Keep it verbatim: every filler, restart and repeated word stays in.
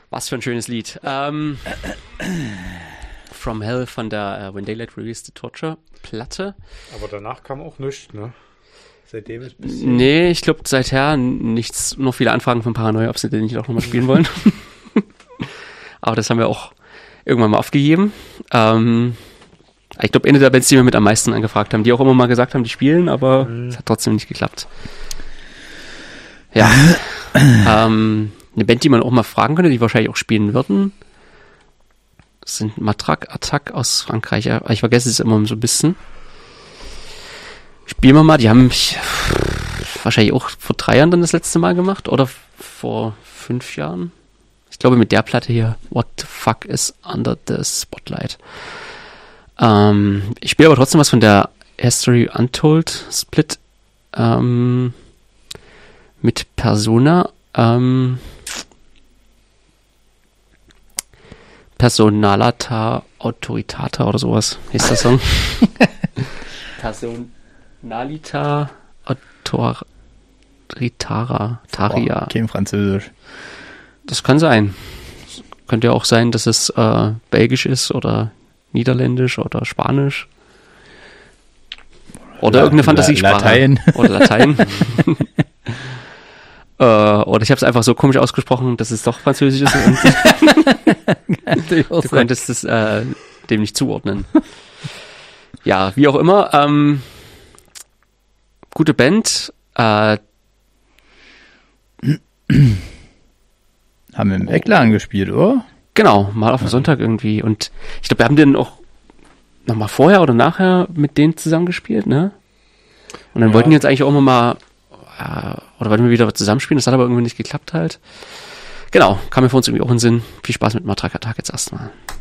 Was für ein schönes Lied. Ähm, From Hell von der uh, When Daylight Released the Torture Platte. Aber danach kam auch nichts, ne? Seitdem ist ein bisschen... Nee, ich glaube seither nichts, nur viele Anfragen von Paranoia, ob sie den nicht auch nochmal spielen wollen. Aber das haben wir auch irgendwann mal aufgegeben. Ähm, ich glaube, eine der Bands, die wir mit am meisten angefragt haben, die auch immer mal gesagt haben, die spielen, aber es mhm. hat trotzdem nicht geklappt. Ja. ähm, eine Band, die man auch mal fragen könnte, die wahrscheinlich auch spielen würden, das sind Matraque Attack aus Frankreich. Ich vergesse es immer so ein bisschen. Spielen wir mal, die haben mich wahrscheinlich auch vor drei Jahren dann das letzte Mal gemacht oder vor fünf Jahren. Ich glaube mit der Platte hier, What the Fuck is Under the Spotlight. Ähm, ich spiele aber trotzdem was von der History Untold Split ähm, mit Persona. Ähm, Personalata Autoritata oder sowas heißt der Song. Person Nalita Autoritara Taria. Kein Französisch. Das kann sein. Das könnte ja auch sein, dass es äh, belgisch ist oder niederländisch oder spanisch. Oder La- irgendeine Fantasiesprache. Latein. Oder Latein. äh, oder ich habe es einfach so komisch ausgesprochen, dass es doch französisch ist. Und du konntest es äh, dem nicht zuordnen. Ja, wie auch immer. Ähm, gute Band. Äh, Haben wir im Eckladen gespielt, oder? Genau, mal auf den Sonntag irgendwie. Und ich glaube, wir haben den auch nochmal vorher oder nachher mit denen zusammengespielt, ne? Und dann ja. wollten wir jetzt eigentlich auch immer mal, äh, oder wollten wir wieder zusammenspielen, das hat aber irgendwie nicht geklappt halt. Genau, kam mir für uns irgendwie auch in den Sinn. Viel Spaß mit Matraque Attack jetzt erstmal.